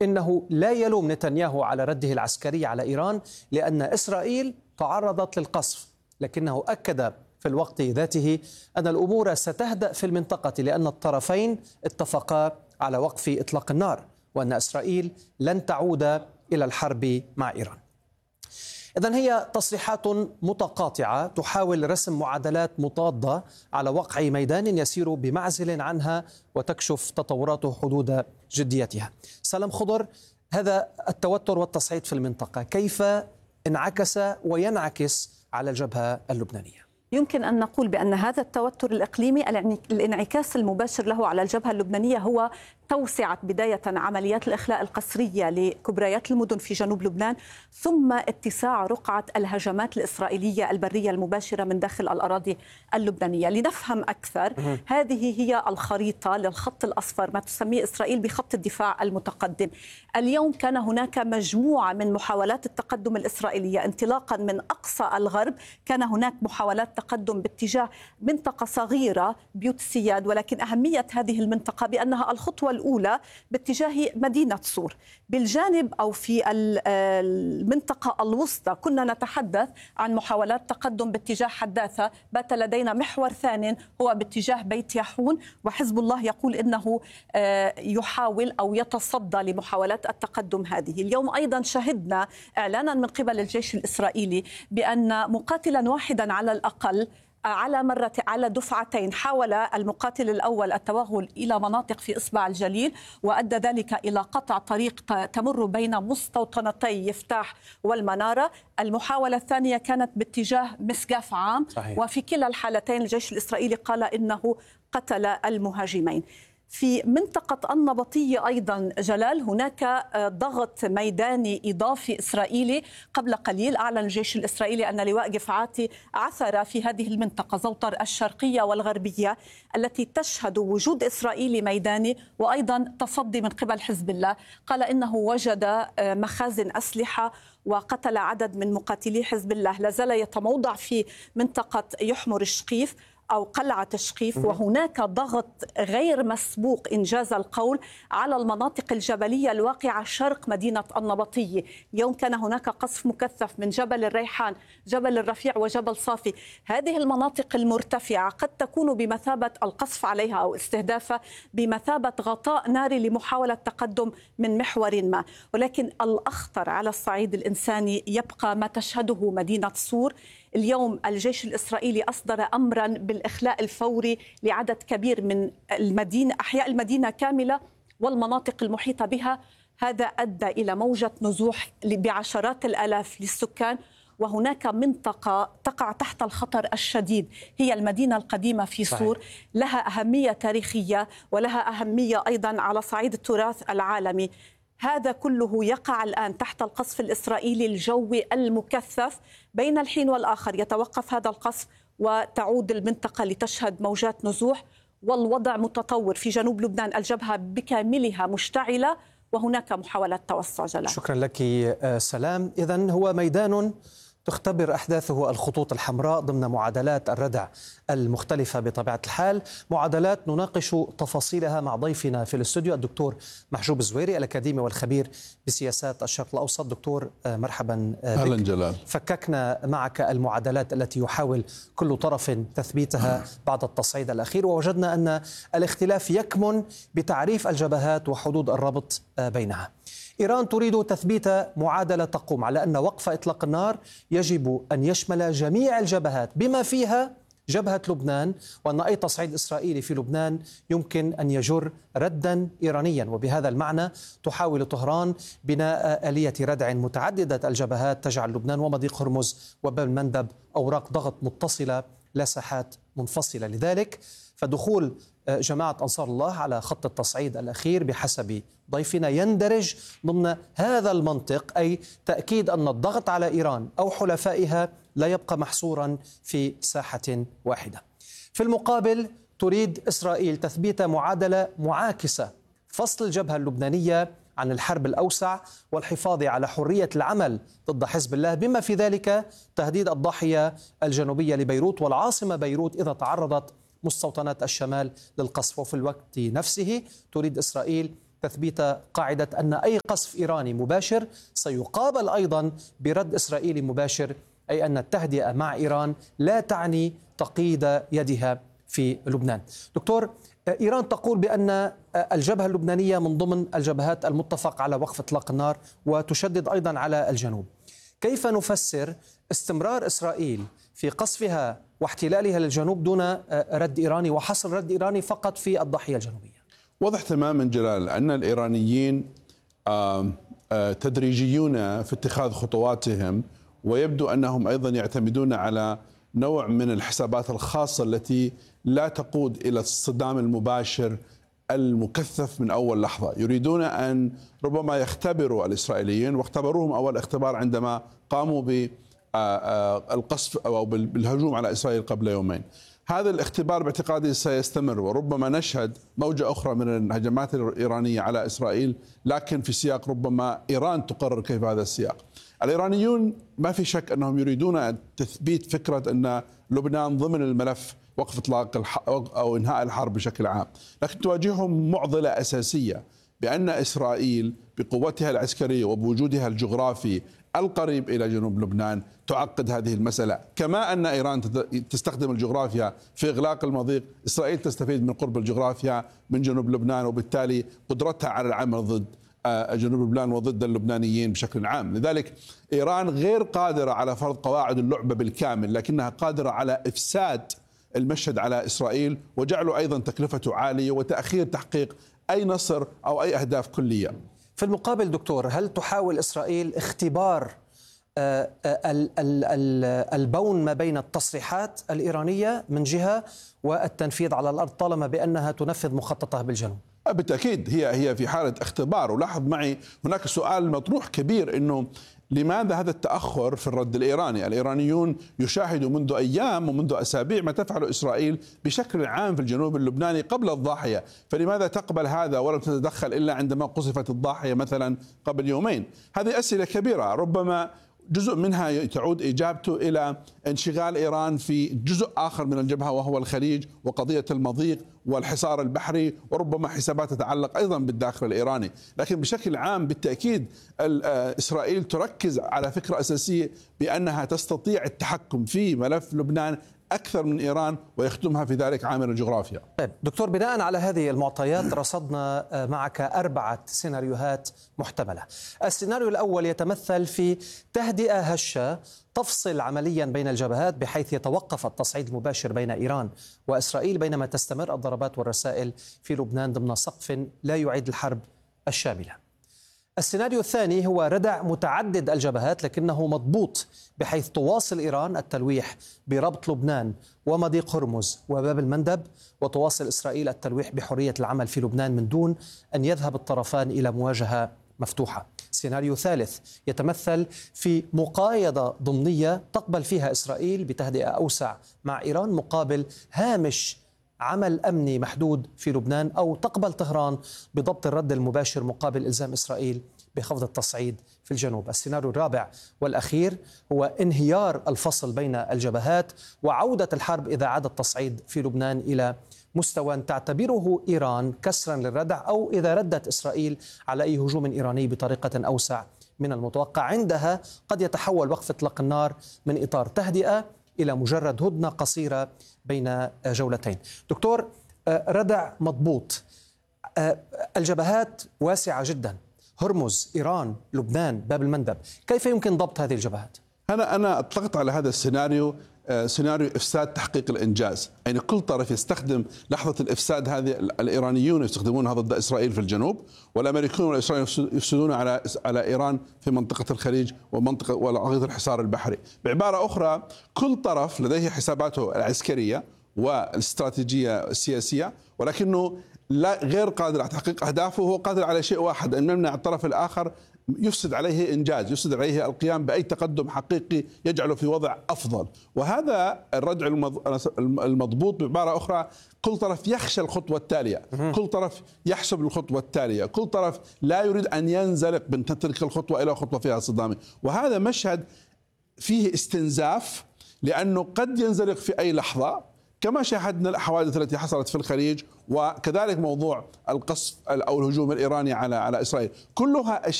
إنه لا يلوم نتنياهو على رده العسكري على إيران لأن إسرائيل تعرضت للقصف، لكنه أكد في الوقت ذاته أن الأمور ستهدأ في المنطقة لأن الطرفين اتفقا على وقف إطلاق النار، وأن إسرائيل لن تعود إلى الحرب مع إيران. إذن هي تصريحات متقاطعة تحاول رسم معادلات مضادة على وقع ميدان يسير بمعزل عنها وتكشف تطوراته حدود جديتها. سلام خضر، هذا التوتر والتصعيد في المنطقة كيف انعكس وينعكس على الجبهة اللبنانية؟ يمكن أن نقول بأن هذا التوتر الإقليمي الانعكاس المباشر له على الجبهة اللبنانية هو توسعة بداية عمليات الإخلاء القسرية لكبريات المدن في جنوب لبنان، ثم اتساع رقعة الهجمات الإسرائيلية البرية المباشرة من داخل الأراضي اللبنانية. لنفهم أكثر، هذه هي الخريطة للخط الأصفر، ما تسميه إسرائيل بخط الدفاع المتقدم. اليوم كان هناك مجموعة من محاولات التقدم الإسرائيلية انطلاقا من أقصى الغرب. كان هناك محاولات تقدم باتجاه منطقة صغيرة بيوت السياد، ولكن أهمية هذه المنطقة بأنها الخطوة الأولى باتجاه مدينة صور. بالجانب أو في المنطقة الوسطى كنا نتحدث عن محاولات تقدم باتجاه حداثة، بات لدينا محور ثاني هو باتجاه بيت يحون، وحزب الله يقول إنه يحاول أو يتصدى لمحاولات التقدم هذه. اليوم أيضا شهدنا إعلانا من قبل الجيش الإسرائيلي بأن مقاتلا واحدا على الأقل على دفعتين حاول المقاتل الأول التوغل إلى مناطق في إصبع الجليل، وأدى ذلك إلى قطع طريق تمر بين مستوطنتي يفتاح والمنارة. المحاولة الثانية كانت باتجاه مسقف عام. صحيح. وفي كلا الحالتين الجيش الإسرائيلي قال إنه قتل المهاجمين. في منطقة النبطية أيضا جلال هناك ضغط ميداني إضافي إسرائيلي. قبل قليل أعلن الجيش الإسرائيلي أن لواء جفعاتي عثر في هذه المنطقة زوطر الشرقية والغربية التي تشهد وجود إسرائيلي ميداني وأيضا تصدي من قبل حزب الله. قال إنه وجد مخازن أسلحة وقتل عدد من مقاتلي حزب الله. لازال يتموضع في منطقة يحمر الشقيف أو قلعة الشقيف، وهناك ضغط غير مسبوق إنجاز القول على المناطق الجبلية الواقعة شرق مدينة النبطية. اليوم كان هناك قصف مكثف من جبل الريحان، جبل الرفيع وجبل صافي. هذه المناطق المرتفعة قد تكون بمثابة القصف عليها أو استهدافها بمثابة غطاء ناري لمحاولة تقدم من محور ما. ولكن الأخطر على الصعيد الإنساني يبقى ما تشهده مدينة صور. اليوم الجيش الإسرائيلي أصدر أمرا بالإخلاء الفوري لعدد كبير من المدينة، أحياء المدينة كاملة والمناطق المحيطة بها. هذا أدى إلى موجة نزوح بعشرات الآلاف للسكان. وهناك منطقة تقع تحت الخطر الشديد هي المدينة القديمة في صور. لها أهمية تاريخية ولها أهمية أيضا على صعيد التراث العالمي. هذا كله يقع الآن تحت القصف الإسرائيلي الجوي المكثف. بين الحين والآخر يتوقف هذا القصف وتعود المنطقة لتشهد موجات نزوح، والوضع متطور في جنوب لبنان. الجبهة بكاملها مشتعلة وهناك محاولات توسع. جلال، شكرا لك سلام. إذن هو ميدان تختبر أحداثه الخطوط الحمراء ضمن معادلات الردع المختلفة بطبيعة الحال، معادلات نناقش تفاصيلها مع ضيفنا في الاستوديو الدكتور محجوب الزويري الأكاديمي والخبير بسياسات الشرق الأوسط. دكتور مرحبا بك. أهلا جلال. فككنا معك المعادلات التي يحاول كل طرف تثبيتها بعد التصعيد الأخير، ووجدنا أن الاختلاف يكمن بتعريف الجبهات وحدود الربط بينها. إيران تريد تثبيت معادلة تقوم على أن وقف إطلاق النار يجب أن يشمل جميع الجبهات بما فيها جبهة لبنان، وأن أي تصعيد إسرائيلي في لبنان يمكن أن يجر ردا إيرانيا. وبهذا المعنى تحاول طهران بناء آلية ردع متعددة الجبهات تجعل لبنان ومضيق هرمز وباب المندب أوراق ضغط متصلة لا ساحات منفصلة. لذلك فدخول جماعة أنصار الله على خط التصعيد الأخير بحسب ضيفنا يندرج ضمن هذا المنطق، أي تأكيد أن الضغط على إيران أو حلفائها لا يبقى محصورا في ساحة واحدة. في المقابل تريد إسرائيل تثبيت معادلة معاكسة، فصل الجبهة اللبنانية عن الحرب الأوسع والحفاظ على حرية العمل ضد حزب الله، بما في ذلك تهديد الضاحية الجنوبية لبيروت والعاصمة بيروت إذا تعرضت مستوطنات الشمال للقصف. وفي الوقت نفسه تريد إسرائيل تثبيت قاعدة أن أي قصف إيراني مباشر سيقابل أيضا برد إسرائيلي مباشر، أي أن التهدئة مع إيران لا تعني تقييد يدها في لبنان. دكتور، إيران تقول بأن الجبهة اللبنانية من ضمن الجبهات المتفق على وقف إطلاق النار، وتشدد أيضا على الجنوب. كيف نفسر استمرار إسرائيل في قصفها واحتلالها للجنوب دون رد إيراني، وحصر رد إيراني فقط في الضاحية الجنوبية؟ واضح تماما جلال أن الإيرانيين تدريجيون في اتخاذ خطواتهم، ويبدو أنهم أيضا يعتمدون على نوع من الحسابات الخاصة التي لا تقود إلى الصدام المباشر المكثف من أول لحظة. يريدون أن ربما يختبروا الإسرائيليين، واختبروهم أول اختبار عندما قاموا بالقصف أو بالهجوم على إسرائيل قبل يومين. هذا الاختبار باعتقادي سيستمر، وربما نشهد موجة أخرى من الهجمات الإيرانية على إسرائيل، لكن في سياق ربما إيران تقرر كيف هذا السياق. الإيرانيون ما في شك أنهم يريدون تثبيت فكرة أن لبنان ضمن الملف وقف إطلاق أو إنهاء الحرب بشكل عام، لكن تواجههم معضلة أساسية بأن إسرائيل بقوتها العسكرية وبوجودها الجغرافي القريب إلى جنوب لبنان تعقد هذه المسألة. كما أن إيران تستخدم الجغرافيا في إغلاق المضيق، إسرائيل تستفيد من قرب الجغرافيا من جنوب لبنان، وبالتالي قدرتها على العمل ضد جنوب لبنان وضد اللبنانيين بشكل عام. لذلك إيران غير قادرة على فرض قواعد اللعبة بالكامل، لكنها قادرة على إفساد المشهد على إسرائيل وجعله أيضا تكلفته عالية وتأخير تحقيق أي نصر أو أي أهداف كلية. في المقابل دكتور، هل تحاول إسرائيل اختبار البون ما بين التصريحات الإيرانية من جهة والتنفيذ على الأرض، طالما بأنها تنفذ مخططها بالجنوب؟ بالتأكيد هي في حالة اختبار. ولاحظ معي هناك سؤال مطروح كبير، إنه لماذا هذا التأخر في الرد الإيراني؟ الإيرانيون يشاهدوا منذ أيام ومنذ أسابيع ما تفعله إسرائيل بشكل عام في الجنوب اللبناني قبل الضاحية، فلماذا تقبل هذا ولم تتدخل إلا عندما قصفت الضاحية مثلا قبل يومين؟ هذه أسئلة كبيرة، ربما جزء منها تعود إجابته إلى انشغال إيران في جزء آخر من الجبهة وهو الخليج وقضية المضيق والحصار البحري، وربما حسابات تتعلق أيضا بالداخل الإيراني. لكن بشكل عام بالتأكيد إسرائيل تركز على فكرة أساسية بأنها تستطيع التحكم في ملف لبنان أكثر من إيران، ويخدمها في ذلك عامل الجغرافيا. طيب دكتور، بناء على هذه المعطيات رصدنا معك 4 سيناريوهات محتملة. السيناريو الأول يتمثل في تهدئة هشة تفصل عمليا بين الجبهات، بحيث يتوقف التصعيد المباشر بين إيران وإسرائيل بينما تستمر الضربات والرسائل في لبنان ضمن سقف لا يعيد الحرب الشاملة. السيناريو الثاني هو ردع متعدد الجبهات لكنه مضبوط، بحيث تواصل إيران التلويح بربط لبنان ومضيق هرمز وباب المندب، وتواصل إسرائيل التلويح بحرية العمل في لبنان من دون أن يذهب الطرفان إلى مواجهة مفتوحة. سيناريو ثالث يتمثل في مقايضة ضمنية تقبل فيها إسرائيل بتهدئة أوسع مع إيران مقابل هامش عمل أمني محدود في لبنان، أو تقبل طهران بضبط الرد المباشر مقابل إلزام إسرائيل بخفض التصعيد في الجنوب. السيناريو الرابع والأخير هو انهيار الفصل بين الجبهات وعودة الحرب إذا عاد التصعيد في لبنان إلى مستوى تعتبره إيران كسرا للردع، أو إذا ردت إسرائيل على أي هجوم إيراني بطريقة أوسع من المتوقع. عندها قد يتحول وقف إطلاق النار من إطار تهدئة إلى مجرد هدنة قصيرة بين جولتين. دكتور، ردع مضبوط، الجبهات واسعة جدا، هرمز، إيران، لبنان، باب المندب، كيف يمكن ضبط هذه الجبهات؟ أنا أطلقت على هذا السيناريو سيناريو إفساد تحقيق الإنجاز، يعني كل طرف يستخدم لحظة الإفساد هذه. الإيرانيون يستخدمونها ضد إسرائيل في الجنوب، والأمريكيون والإسرائيليون يفسدون على إيران في منطقة الخليج وقضية الحصار البحري. بعبارة أخرى، كل طرف لديه حساباته العسكرية والاستراتيجية السياسية، ولكنه غير قادر على تحقيق أهدافه. هو قادر على شيء واحد، أن يمنع الطرف الآخر، يفسد عليه إنجاز، يفسد عليه القيام بأي تقدم حقيقي يجعله في وضع أفضل. وهذا الردع المضبوط. بعبارة أخرى، كل طرف يخشى الخطوة التالية، كل طرف يحسب الخطوة التالية، كل طرف لا يريد أن ينزلق من تلك الخطوة إلى خطوة فيها صدام. وهذا مشهد فيه استنزاف، لأنه قد ينزلق في أي لحظة كما شاهدنا الحوادث التي حصلت في الخليج، وكذلك موضوع القصف أو الهجوم الإيراني على إسرائيل، كلها